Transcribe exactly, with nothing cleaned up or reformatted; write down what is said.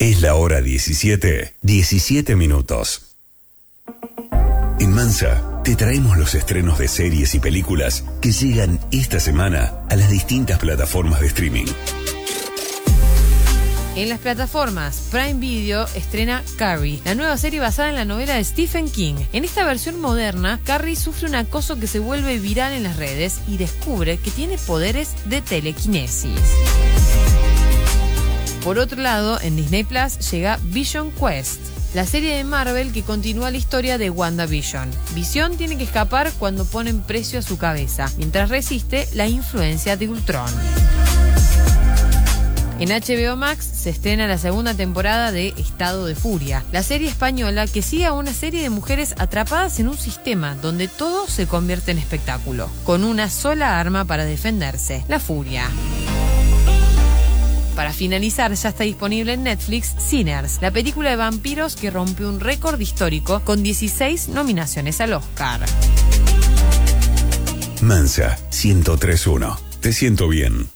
Es la hora diecisiete, diecisiete minutos. En Mansa te traemos los estrenos de series y películas que llegan esta semana a las distintas plataformas de streaming. En las plataformas, Prime Video estrena Carrie, la nueva serie basada en la novela de Stephen King. En esta versión moderna, Carrie sufre un acoso que se vuelve viral en las redes y descubre que tiene poderes de telequinesis. Por otro lado, en Disney Plus llega Vision Quest, la serie de Marvel que continúa la historia de WandaVision. Visión tiene que escapar cuando ponen precio a su cabeza, mientras resiste la influencia de Ultron. En H B O Max se estrena la segunda temporada de Estado de Furia, la serie española que sigue a una serie de mujeres atrapadas en un sistema donde todo se convierte en espectáculo, con una sola arma para defenderse, la furia. Para finalizar, ya está disponible en Netflix Sinners, la película de vampiros que rompió un récord histórico con dieciséis nominaciones al Oscar. Mansa ciento tres punto uno. Te siento bien.